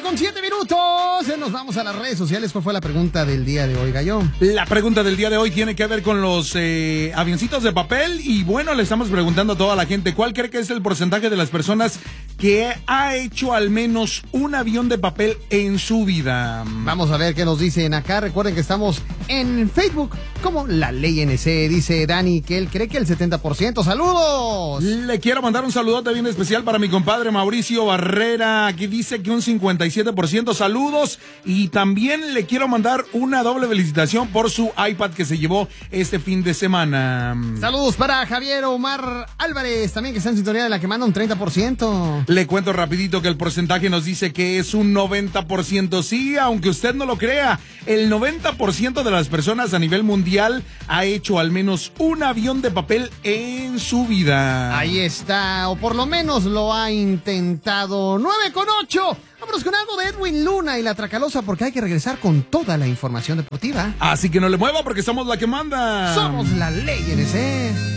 9:07. Nos vamos a las redes sociales. ¿Cuál fue la pregunta del día de hoy, Gallo? La pregunta del día de hoy tiene que ver con los avioncitos de papel. Y bueno, le estamos preguntando a toda la gente, ¿cuál cree que es el porcentaje de las personas que ha hecho al menos un avión de papel en su vida? Vamos a ver qué nos dicen acá. Recuerden que estamos en Facebook como La Ley NC. Dice Dani que él cree que el 70%. ¡Saludos! Le quiero mandar un saludote bien especial para mi compadre Mauricio Barrera. Aquí dice que un 57%. Saludos. Y también le quiero mandar una doble felicitación por su iPad que se llevó este fin de semana. Saludos para Javier Omar Álvarez, también que está en sintonía de la que manda un 30%. Le cuento rapidito que el porcentaje nos dice que es un 90%. Sí, aunque usted no lo crea, el 90% de las personas a nivel mundial ha hecho al menos un avión de papel en su vida. Ahí está, o por lo menos lo ha intentado. 9:08. Vámonos con algo de Edwin Luna y la Tracalosa porque hay que regresar con toda la información deportiva. Así que no le mueva porque somos la que manda. Somos La Ley NC.